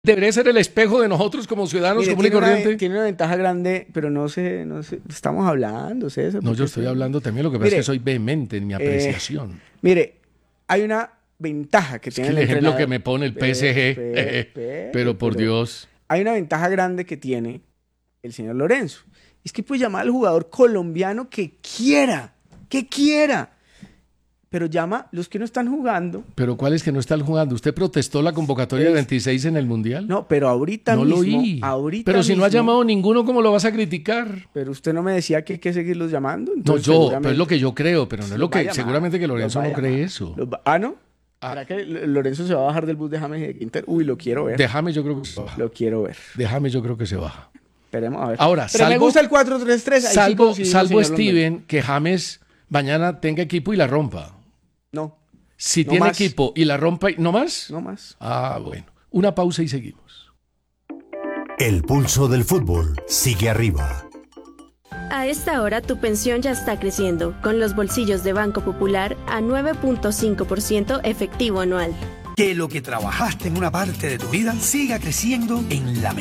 Debería ser el espejo de nosotros como ciudadanos Mire, común y corriente. tiene una ventaja grande, pero no sé, estamos hablando, César. No, yo estoy hablando también, lo que pasa es que soy vehemente en mi apreciación. Mire, hay una ventaja que Es tiene que el el ejemplo entrenador. que me pone el PSG, pero por Dios. Hay una ventaja grande que tiene el señor Lorenzo. Es que puede llamar al jugador colombiano que quiera, pero llama los que no están jugando. ¿Pero cuál es que no están jugando? ¿Usted protestó la convocatoria de 26 en el Mundial? No, pero ahorita no mismo. Lo oí. Ahorita pero si mismo, no ha llamado ninguno, ¿cómo lo vas a criticar? Pero usted no me decía que hay que seguirlos llamando. No, pero es lo que yo creo, pero no es lo que seguramente que Lorenzo no cree eso. ¿No? ¿Será que Lorenzo se va a bajar del bus de James y de Quintero? Uy, lo quiero ver. Déjame, yo creo que se baja. Lo quiero ver. Déjame, yo creo que se baja. Esperemos a ver. Ahora, pero me gusta el 4-3-3. Salvo Steven, que James mañana tenga equipo y la rompa. No. Si tiene equipo y la rompa, ¿no más? No más. Ah, bueno. Una pausa y seguimos. El pulso del fútbol sigue arriba. A esta hora tu pensión ya está creciendo, con los bolsillos de Banco Popular a 9.5% efectivo anual. Que lo que trabajaste en una parte de tu vida siga creciendo en la mejor.